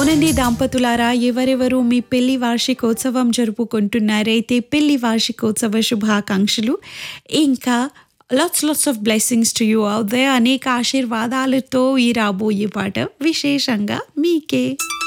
అవునండి దంపతులారా, ఎవరెవరు మీ పెళ్లి వార్షికోత్సవం జరుపుకుంటున్నారైతే పెళ్లి వార్షికోత్సవ శుభాకాంక్షలు. ఇంకా lots of blessings to you out there. అనేక ఆశీర్వాదాలతో ఈ రాబోయే పాట విశేషంగా మీకే.